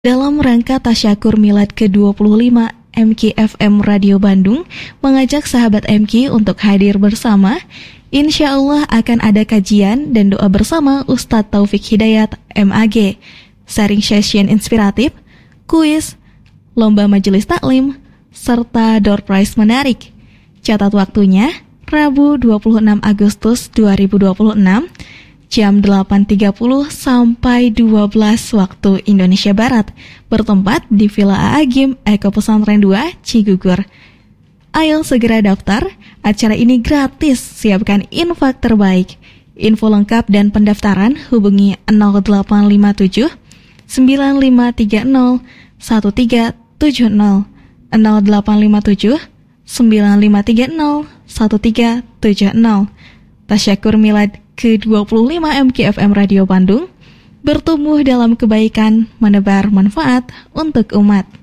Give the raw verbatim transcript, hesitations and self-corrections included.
Dalam rangka Tasyakur Milad ke dua puluh lima, M K F M Radio Bandung mengajak sahabat M K untuk hadir bersama. Insya Allah akan ada kajian dan doa bersama Ustadz Taufik Hidayat M A G, sharing session inspiratif, kuis, lomba majelis taklim, serta door prize menarik. Catat waktunya, Rabu dua puluh enam Agustus dua ribu dua puluh enam, jam delapan tiga puluh sampai dua belas waktu Indonesia Barat, bertempat di Villa A A Gym Eko Pesantren dua, Cigugur. Ayo segera daftar, acara ini gratis, siapkan infak terbaik. Info lengkap dan pendaftaran hubungi nol delapan lima tujuh sembilan lima tiga nol satu tiga tujuh nol nol delapan lima tujuh sembilan lima tiga nol satu tiga tujuh nol. Tasyakur Milad ke dua puluh lima M K F M Radio Bandung, bertumbuh dalam kebaikan, menebar manfaat untuk umat.